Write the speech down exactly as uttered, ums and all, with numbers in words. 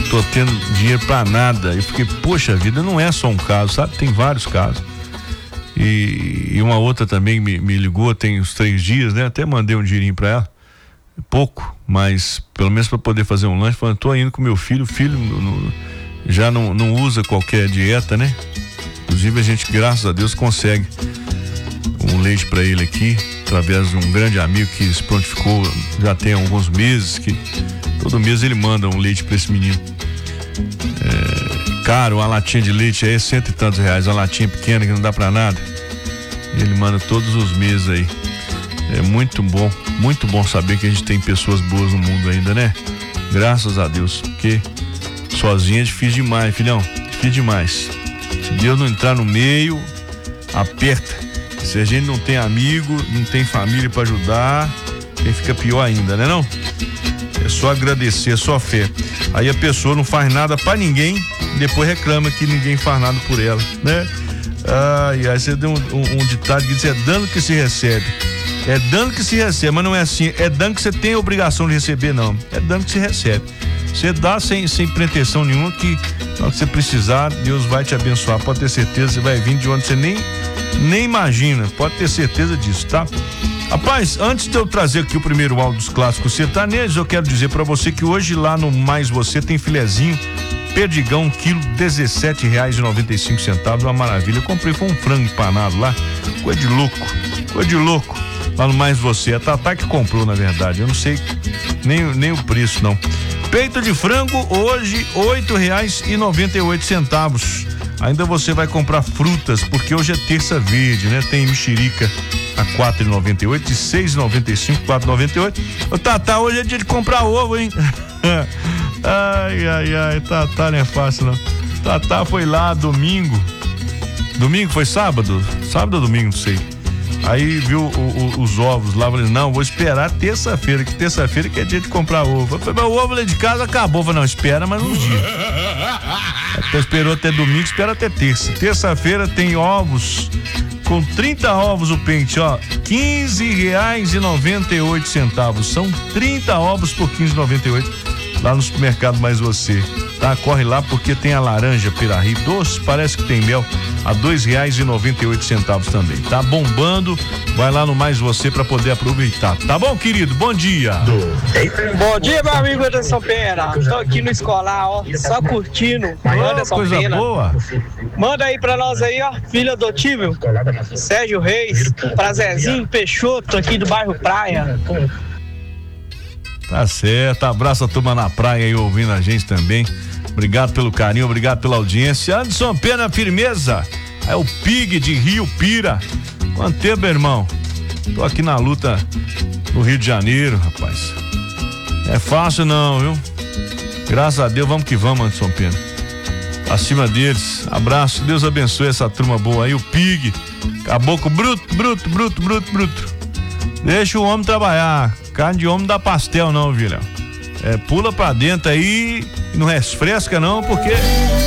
tô tendo dinheiro pra nada. Eu fiquei, poxa vida, não é só um caso, sabe? Tem vários casos. E, e uma outra também me, me ligou, tem uns três dias, né? Até mandei um dinheirinho pra ela. Pouco, mas pelo menos para poder fazer um lanche. Falando, tô indo com meu filho, o filho no, no, já não, não usa qualquer dieta, né? Inclusive a gente, graças a Deus, consegue um leite para ele aqui, através de um grande amigo que se prontificou já tem alguns meses, que todo mês ele manda um leite para esse menino. É, caro, uma latinha de leite aí é cento e tantos reais, uma latinha pequena que não dá para nada. Ele manda todos os meses aí. É muito bom, muito bom saber que a gente tem pessoas boas no mundo ainda, né? Graças a Deus, porque sozinho é difícil demais, filhão, difícil demais. Se Deus não entrar no meio, aperta. Se a gente não tem amigo, não tem família para ajudar, aí fica pior ainda, né não? É só agradecer, é só fé. Aí a pessoa não faz nada para ninguém, depois reclama que ninguém faz nada por ela, né? Ai, aí você deu um, um, um ditado que diz, é dano que se recebe. É dano que se recebe, mas não é assim, é dano que você tem a obrigação de receber, não. É dano que se recebe. Você dá sem, sem pretensão nenhuma, que na hora que você precisar, Deus vai te abençoar. Pode ter certeza, você vai vir de onde você nem, nem imagina. Pode ter certeza disso, tá? Rapaz, antes de eu trazer aqui o primeiro áudio dos clássicos sertanejos, eu quero dizer pra você que hoje lá no Mais Você tem filezinho, perdigão, um quilo, dezessete reais e noventa e cinco centavos, uma maravilha. Eu comprei, foi um frango empanado lá, coisa de louco, coisa de louco. Lá no Mais Você, a Tatá que comprou, na verdade, eu não sei nem, nem o preço, não. Peito de frango hoje oito reais e noventa e oito centavos. Ainda você vai comprar frutas, porque hoje é terça verde, né? Tem mexerica a quatro reais e noventa e oito, de seis reais e noventa e cinco, quatro reais e noventa e oito. Ô Tatá, hoje é dia de comprar ovo, hein? Ai, ai, ai, Tatá não é fácil, não. Tatá foi lá domingo. Domingo foi sábado? Sábado ou domingo, não sei. Aí viu o, o, os ovos lá, falei, não, vou esperar terça-feira, que terça-feira que é dia de comprar ovo. Eu falei, mas o ovo lá de casa acabou. Eu falei, não, espera mais uns dias. Até esperou até domingo, espera até terça. Terça-feira tem ovos, com trinta ovos o pente, ó, quinze reais e noventa e oito centavos. São trinta ovos por quinze reais e noventa e oito lá no supermercado Mais Você. Tá? Corre lá porque tem a laranja Piraí doce, parece que tem mel a dois reais e noventa e oito centavos também. Tá bombando, vai lá no Mais Você pra poder aproveitar. Tá bom, querido? Bom dia. Bom dia, meu amigo Anderson Pena. Tô aqui no escolar, ó, só curtindo. Anderson oh, coisa Pena. Boa. Manda aí pra nós aí, ó, filho adotível, Sérgio Reis, pra Zezinho Peixoto aqui do bairro Praia. Tá certo, abraço a turma na praia aí ouvindo a gente também. Obrigado pelo carinho, obrigado pela audiência. Anderson Pena, firmeza. É o Pig de Rio Pira. Quanto tempo, irmão? Tô aqui na luta no Rio de Janeiro, rapaz. É fácil não, viu? Graças a Deus, vamos que vamos, Anderson Pena. Acima deles, abraço, Deus abençoe essa turma boa aí, o Pig. Caboclo bruto, bruto, bruto, bruto, bruto. Deixa o homem trabalhar. Carne de homem não dá pastel não, Vilhão. É, pula pra dentro aí e não refresca não, porque